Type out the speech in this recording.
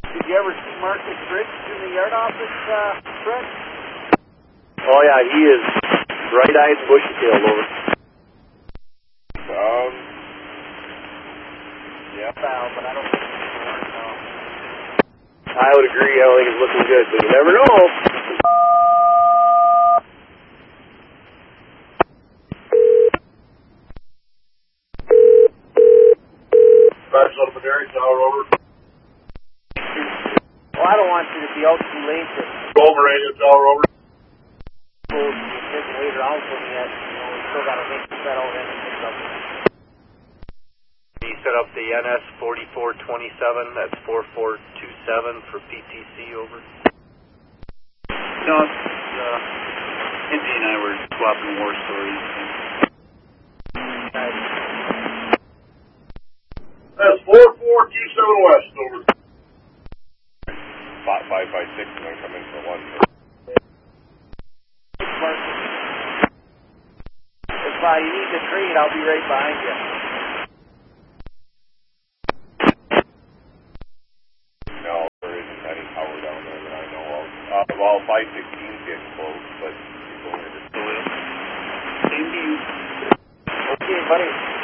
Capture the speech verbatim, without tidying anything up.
Did you ever see Marcus Briggs in the yard office, uh, Fred? Oh yeah, he is bright-eyed, bushy-tailed over. Um, yeah. Foul, but I don't think it's more, no. I would agree. I don't think it's looking good, but you never know. Back on the Dairy Tower over. Well, I don't want you to be out too late to Over Radio Tower over. go to the decision later on for me yet. You know, we still got to make the set out and pick up. He set up the N S forty-four twenty-seven, that's four four two seven for P T C over. No, it's, uh, Andy and I were swapping war stories. That's four four two seven West over. Five five five six and then come in for one. If uh, you need to trade, I'll be right behind you. No, there isn't any power down there that I know of. Uh, well, five sixteen's getting close, but it's only just... Same to you. Okay, buddy.